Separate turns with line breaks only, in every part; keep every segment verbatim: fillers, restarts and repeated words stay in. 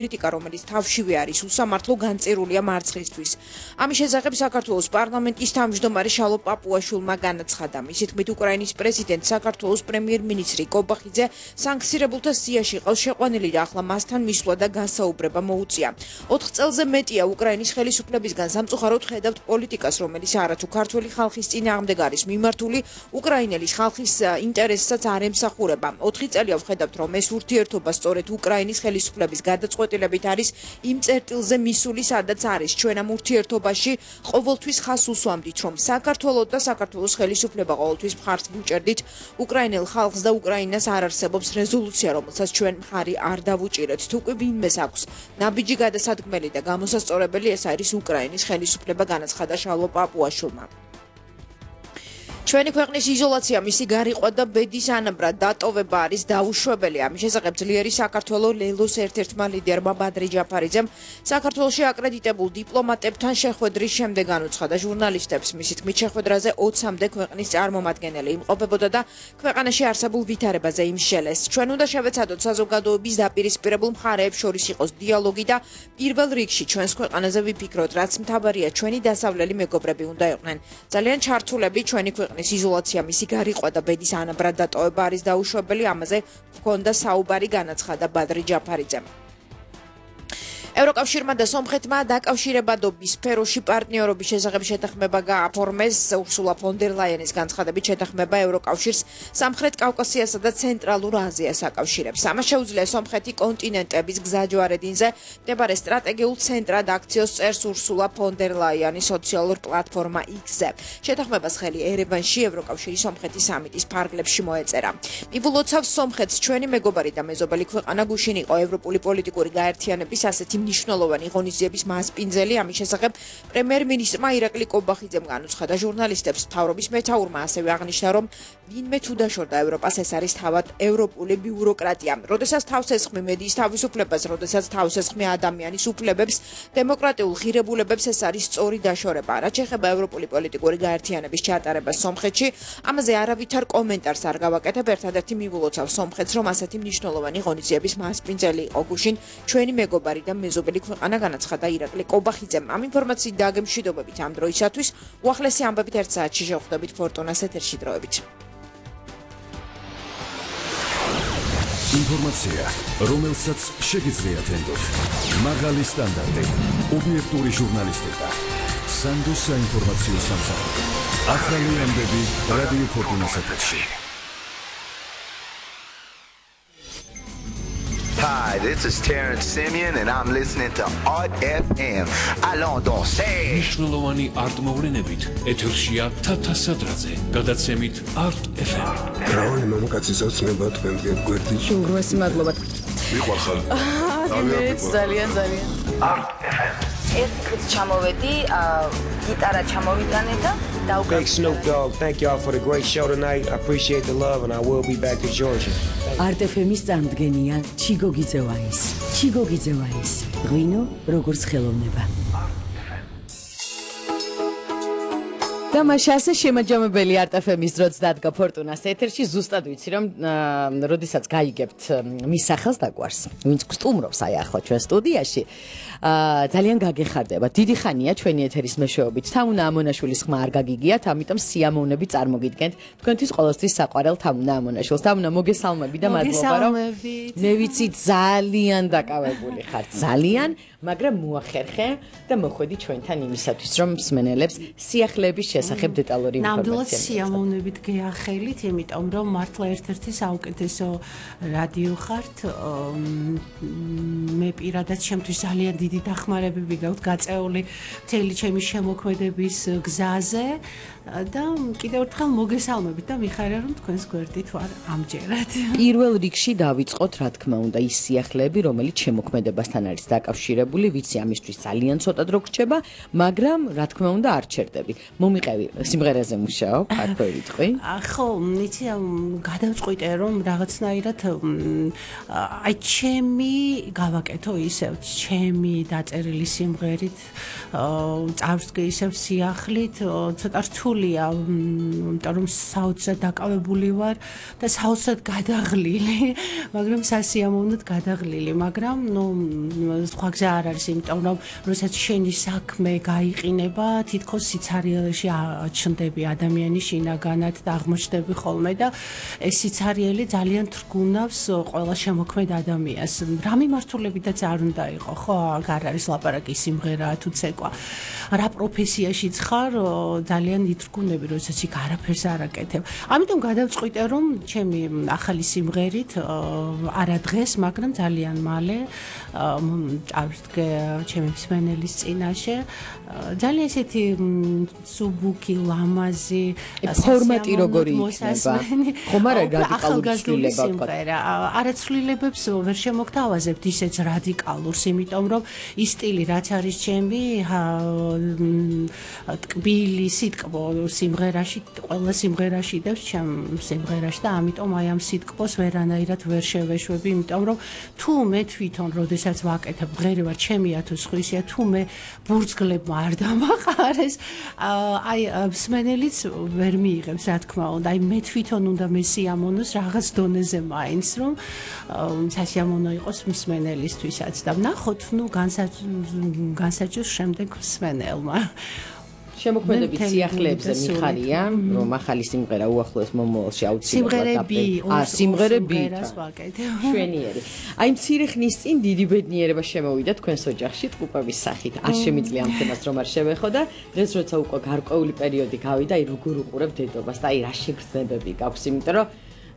კრიტიკა, რომელიც თავშივე არის უსამართლო, განწირულია მარცხისთვის. ამის შესახებ საქართველოს პარლამენტის თავმჯდომარე შალო პაპუაშვილმა განაცხადა. მისი თქმით, უკრაინის პრეზიდენტ საქართველოს პრემიერ-მინისტრი კობახიძე სანქცირებულთა სიაში ყავს შეყვანილი და ახლა მასთან მისვლა და გასაუბრება მოუწია. ოთხ წელზე მეტია უკრაინის ხელისუფლებისგან სამწუხაროდ ხედავთ პოლიტიკას, რომელიც არათუ ქართველი ხალხის წინააღმდეგ არის მიმართული, უკრაინელის ხალხის ინტერესსაც არ ემსახურება. ოთხი წელია ვხედავთ, რომ ეს ურთიერთობა სწორედ უკრაინის ხელისუფლების გადაწყვეტილებით არის იმ წერტილზე მისული, სადაც არის. ჩვენ ამ ურთიერთობაში ყოველთვის ხას უსვამდით, რომ საქართველოს და საქართველოს ხელისუფლება ყოველთვის მხარს ვუჭერდით უკრაინელ ხალხს და უკრაინას არ არსებობს რეზოლუცია, რომელსაც ჩვენ მხარი არ დავუჭირეთ. თუ კი ვინმეს აქვს ნაბიჯი გადასადგმელი და გამოსასწორებელი, ეს არის უკრაინის ხელისუფლება, განაცხადა შალო პაპუაშვილმა. ჩვენი ქვეყნის იზოლაცია, მისი გარიყვა და ბედის ანაბრად დატოვება არის დაუშვებელი. ამის შესახებ ძლიერი საქართველოს ლელოს ერთ-ერთმა ლიდერმა ბადრი ჯაფარიძემ საქართველოში აკრედიტებულ დიპლომატებთან შეხვედრის შემდეგ განუცხადა ჟურნალისტებს. მისი თქმით, შეხვედრაზე ოცამდე ქვეყნის წარმომადგენელი იმყოფებოდა და ქვეყანაში არსებულ ვითარებაზე იმშელეს. ჩვენ უნდა შევეცადოთ საზოგადოების დაპირისპირებულ მხარეებს შორის იყოს დიალოგი და პირველ რიგში ჩვენს ქვეყანაზე ვიფიქროთ, რაც მთავარია, ჩვენი დასავლელი მეგობრები უნდა იყვნენ. ძალიან ჩართულები ჩვენი ქვეყნის იზოლაცია, მისი გარიყვა და ბედის ანაბრად დატოვება არის დაუშვებელი. ამაზე ჰქონდა საუბარი, განაცხადა ბადრი ჯაფარიძემ. ევროკავშირმა და სომხეთმა დაკავშირებადობის სფეროში პარტნიორობის შესახებ შეთანხმება გააფორმეს. ურსულა ფონ დერ ლაიენის განცხადებით, შეთანხმება ევროკავშირს სამხრეთ კავკასიასა და ცენტრალურ აზიას აკავშირებს. ამას შეუძლია სომხეთი კონტინენტების გზაჯვარედინზე მდებარე სტრატეგიულ ცენტრად აქციოს წერს ურსულა ფონ დერ ლაიენის სოციალურ პლატფორმა X-ზე. შეთანხმებას ხელი ერევანში ევროკავშირის სომხეთის სამიტის ფარგლებში მოეწერა. მიბულოცავს სომხეთს ჩვენი მეგობარი და მეზობელი ქვეყანა გუშინ იყო ევროპული პოლიტიკური გაერთიანების ასეთი მნიშვნელოვანი ღონისძიების მასპინძელი. ამის შესახებ პრემიერ-მინისტრმა ირაკლი კობახიძემ განუცხადა ჟურნალისტებს. მთავრობის მეთაურმა ასევე აღნიშნა, რომ ვინმე თუ დაშორდა ევროპას, ეს არის თავად ევროპული ბიუროკრატია. როდესაც თავს ესხმი მედიის თავისუფლებას, როდესაც თავს ესხმი ადამიანის უფლებებს, დემოკრატიულ ღირებულებებს, ეს არის სწორი დაშორება. რაც შეეხება ევროპული პოლიტიკური გაერთიანების ჩატარებას სომხეთში, ამაზე არავითარ კომენტარს არ გავაკეთებ. ერთადერთი მივულოცავ სომხეთს, რომ ასეთი მნიშვნელოვანი ღონისძიების მასპინძელი იყო გუშინ ჩვენი მეგობარი და მეზობელი ქვეყანა, განაცხადა ირაკლი კობახიძემ. ამ ინფორმაციით და გემშვიდობებით ამ დროისათვის უახლესი ამბებით ერთ საათში შევხვდებით ფორტუნას ეთერში დროებით.
ინფორმაცია, რომელსაც შეგიძლიათ ენდოთ. მაღალი სტანდარტი, ობიექტური ჟურნალისტიკა, სანდო საინფორმაციო სამსახური. ახალი ამბები რადიო ფორტუნას ეთერში.
Hi, this is Terrence Simeon and I'm listening to Art F M. Allons danser.
მნიშვნელოვანი არტ-მოვლენებით ეთერშია თათა სადრაძე. გადაცემით Art F M.
რავი მამაკაცის ოცნება თქვენგან გვერდით.
უგროსი მადლობა.
მიყვარხარ.
ძალიან ძალიან.
Art F M.
ერთ დღეს ჩამოვედი, გიტარა ჩამოვიტანე და
Big Snoop Dogg, thank y'all for the great show tonight. I appreciate the love and I will be back to Georgia.
Art F M-ის წარმოდგენია ჩიგო გიძევაის. ჩიგო გიძევაის. ღვინო როგორც ხელოვნება. დამაშასე შემაჯამებელი Art F M-ის დროც დადგა ფორტუნას ეთერში. ზუსტად ვიცი, რომ როდესაც გაიგებთ მის სახელს დაგვარს, ვინც გსტუმრობს აი ახლა ჩვენ სტუდიაში. ძალიან გაგეხარდება. დიდი ხანია ჩვენი ეთერის მეშვეობით. თამუნა ამონაშვილის ხმა არ გაგიგიათ, ამიტომ სიამოვნები წარმოგიდგენთ თქვენთვის ყოველთვის საყვარელ თამუნა ამონაშვილს. თამუნა, მოგესალმები და მადლობა, რომ მე ვიცი ძალიან დაკავებული ხარ, ძალიან, მაგრამ მოახერხე და მოხვედი ჩვენთან იმისათვის, რომ მსმენელებს სიახლეების შესახებ დეტალური ინფორმაცია.
ნამდვილად სიამოვნებით გეახელით, იმიტომ რომ მართლა ერთ-ერთი საუკეთესო რადიო ხართ. მე პირადად ჩემთვის ძალიან დიდი დახმარებები გაქვთ გაწეული მთელი ჩემი შემოქმედების გზაზე და კიდევ ერთხელ მოგესალმებით და მიხარია რომ თქვენს გვერდით ვარ ამჯერად.
პირველ რიგში დავიწყოთ, რა თქმა უნდა, ის სიახლეები, რომელიც შემოქმედებასთან არის დაკავშირებული, ვიცი ამისთვის ძალიან ცოტა დრო გრჩება, მაგრამ რა თქმა უნდა არ ჩერდები. მომიყევი სიმღერაზე მუშაობ, აქვე ვიტყვი.
ხო, იცი, გადავწყვიტე რომ რაღაცნაირად აი ჩემი გავაკეთე გავაკეთო ისევ ჩემი დაწერილი სიმღერით, წავსდგე ისევ სიახლით, ცოტა რთულია, იმიტომ რომ საოცრად დაკავებული ვარ და საოცრად გადაღლილი, მაგრამ სასიამოვნოდ გადაღლილი, მაგრამ ნუ სხვა გზა არ არის, იმიტომ რომ როდესაც შენი საქმე გაიყინება, თითქოს სიცარიელში ჩნდები ადამიანის შინაგანად და აღმოჩნდები ხოლმე და ეს სიცარიელი ძალიან თრგუნავს ყველა შემოქმედ ადამიანს. რა მიმართულებითაც არ უნდა იყო, ხო, არ არის ლაპარაკი სიმღერაა თუ ცეკვა. რა პროფესიაშიც ხარ, ძალიან ითრგუნები, როდესაც იქ არაფერს არ აკეთებ. ამიტომ გადავწყვიტე, რომ ჩემი ახალი სიმღერით არა დღეს, მაგრამ ძალიან მალე წავსდგე ჩემი მსმენელის წინაშე. ძალიან ესეთი სუბუქი, ლამაზი,
ფორმატი როგორი იქნება? ხომ არა რადიკალური ცვლილება
სიმღერა. არა ცვლილებებს ვერ შემოგთავაზებთ ისეც რადიკალურს, იმიტომ რომ ის სტილი რაც არის ჩემი ტკბილი სიტკბო სიმღერაში, ყველა სიმღერაში დევს ჩემ სიმღერაში და ამიტომ აი ამ სიტკბოს ვერანაირად ვერ შევეშვები, იმიტომ რომ თუ მე თვითონ როდესაც ვაკეთებ ღერევარ ჩემია თუ სხვისია, თუ მე ბურცგლებმა არ დამაყარეს, აი მსმენელიც ვერ მიიღებს, რა თქმა უნდა, აი მე თვითონ უნდა მესიამოვნოს რაღაც დონეზე მაინც, რომ სასიამოვნო იყოს მსმენელისთვისაც და ვნახოთ, ნუ განსაჭირს შემდეგ მსმენელმა.
შემოქმედებით სიახლეებზე მიხარია, რომ ახალი სიმღერა უახლოეს მომავალში აუცილებლად
და
სიმღერები შვენიერი. აი მცირე ხნის წინ დიდი ბედნიერება შემოვიდა თქვენს ოჯახში ტყუპების სახით. არ შემიძლია ამ თემას რომ არ შევეხო და დღეს როცა უკვე გარკვეული პერიოდი გავიდა, აი როგორ უყურებ დედობას და აი რა შეგრძნებები გაქვს, იმიტომ რომ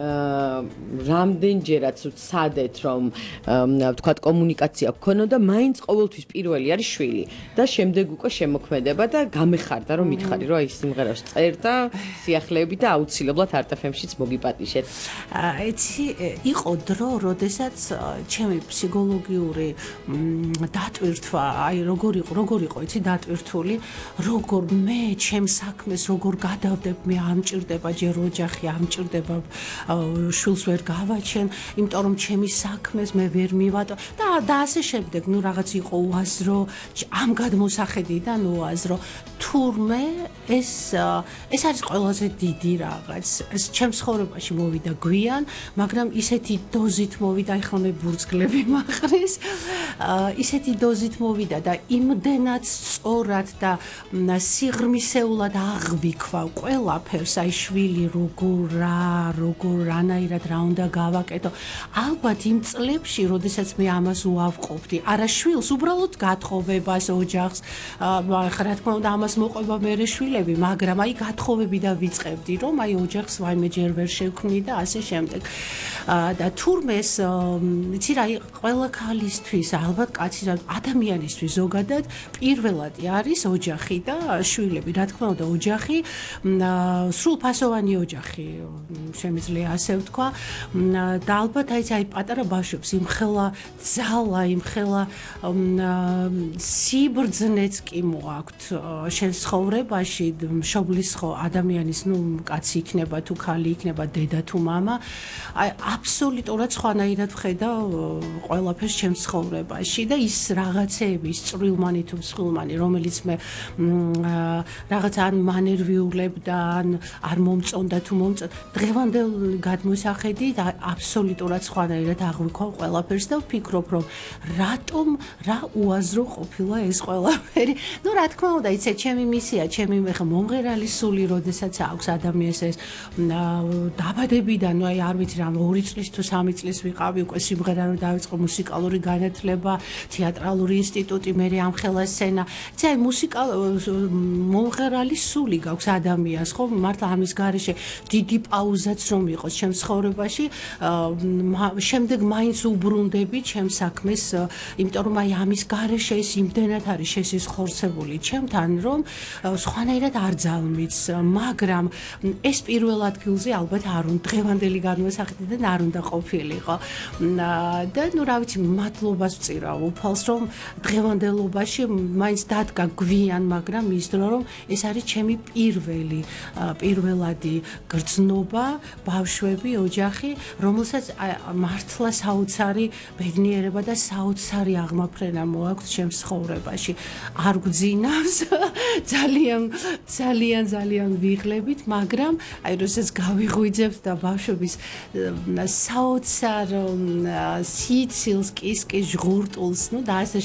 რამდენჯერაც ვცადეთ რომ ვთქვათ კომუნიკაცია გქონოდა, მაინც ყოველთვის პირველი არის შვილი და შემდეგ უკვე შემოქმედება და გამეხარდა რომ მითხარი რომ აი სიმღერას წერდა სიახლეები და აუცილებლად არტეფემშიც მოგიპატიშეთ.
ეცი იყო დრო, როდესაც ჩემი ფსიქოლოგიური დატვირთვა, აი როგორ იყო, როგორ იყო, იცი დატვირთული, როგორ მე ჩემ საქმეს როგორ გადავდებ, მე ამჭირდება ჯერ ოჯახი, ამჭირდება შულს ვერ გავაჩენ, იმიტომ რომ ჩემი საქმეს მე ვერ მივატო და და ასე შემდეგ, ნუ რაღაც იყო უაზრო, ამ გადმოსახედიდან უაზრო. თურმე ეს ეს არის ყველაზე დიდი რაღაც. ეს ჩემ ცხოვრებაში მოვიდა გვიან, მაგრამ ისეთი დოზით მოვიდა, ახლა მე ბურცგლები მაყრის. ისეთი დოზით მოვიდა და იმდენად სწორად და სიღრმისეულად აღვიქვა ყველაფერს, აი შვილი როგორ რა, როგორ რანაირად რა უნდა გავაკეთო. ალბათ იმ წლებში, როდესაც მე ამას უავყოფდი, არა შვილს, უბრალოდ გათხოვებას, ოჯახს, რა თქმა უნდა ამას მოყვება მერე შვილები, მაგრამ აი გათხოვები და ვიწყებდი, რომ აი ოჯახს ვაიმე ჯერ ვერ შევქმნი და ასე შემდეგ. და თურმე ეს, იცი რა, ყველა ქალისთვის, ალბათ კაცის ადამიანისთვის ზოგადად პირველადი არის ოჯახი და შვილები, რა თქმა უნდა ოჯახი, სრულფასოვანი ოჯახი, შემიძლია ასე ვთქვა და ალბათ აი აი პატარა ბავშვებს იმხელა ძალა, იმხელა სიბრძნეც კი მოაქვთ შენ ცხოვრებაში, მშობლის ხო ადამიანის, ნუ კაცი იქნება თუ ქალი იქნება, დედა თუ მამა, აი აბსოლუტურად სხვანაირად ვხედა ყველაფერს ჩემ ცხოვრებაში და ის რაღაცეები, ის წვრილმანი თუ მსხვილმანი, რომელიც მე რაღაც ან მანერვიულებდა, ან არ მომწონდა თუ მომწონდა, დღევანდელ გადმოსახედით აბსოლუტურად სხვანაირად აღვიქვა ყველაფერს და ვფიქრობ, რომ რატომ რა უაზრო ყოფილა ეს ყველაფერი. ნუ რა თქმა უნდა, იცი, ჩემი მისია, ჩემი ხა მომღერალი სული, როდესაც აქვს ადამიანს ეს დაბადებიდან, ნუ აი არ ვიცი რა, ორი წლის თუ სამი წლის ვიყავი, უკვე სიმღერა რომ დავიწყო, მუსიკალური განათლება, თეატრალური ინსტიტუტი, მე ამ ხელა სცენა. იცი, აი მუსიკალ მომღერალი სული გაქვს ადამიანს, ხო? მართლა ამის გარეშე დიდი პაუზაც რომ იყოს ჩემ ცხოვრებაში, შემდეგ მაინც უბრუნდები ჩემ საქმეს, იმიტომ რომ აი ამის გარეშე ეს იმდენად არის შესიზღორცებული ჩემთან, რომ სხვანაირად არ ძალმიც, მაგრამ ეს პირველ ადგილზე ალბათ არ უნდა, დღევანდელი განმოსახედიდან არ უნდა ყოფილიყო. და ნუ რა ვიცი, მადლობას ვწირავ უფალს, რომ დღევანდელობაში მაინც დადგა გვიან, მაგრამ ის დრო რომ ეს არის ჩემი პირველი პირველადი გრძნობა, ბავშვები, ოჯახი, რომელსაც მართლა საოცარი ბედნიერება და საოცარი აღმაფრენა მოაქვს ჩემს ცხოვრებაში. არ გვძინავს ძალიან ძალიან ძალიან ვიღლებით, მაგრამ აი როდესაც გავიღვიძებთ და ბავშვების საოცარ სიცილს, კისკის ჟღურტულს, ну და ასე